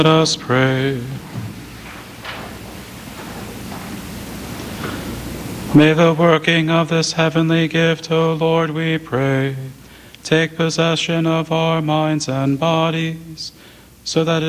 Let us pray. May the working of this heavenly gift, O Lord, we pray, take possession of our minds and bodies, so that